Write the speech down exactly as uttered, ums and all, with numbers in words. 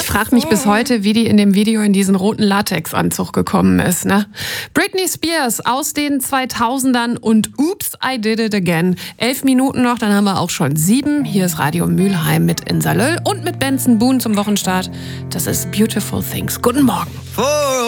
frage mich bis heute, wie die in dem Video in diesen roten Latexanzug gekommen ist. Ne? Britney Spears aus den zweitausendern und Oops, I Did It Again. Elf Minuten noch, dann haben wir auch schon sieben. Hier ist Radio Mülheim mit Insa Löll und mit Benson Boone zum Wochenstart. Das ist Beautiful Things. Guten Morgen.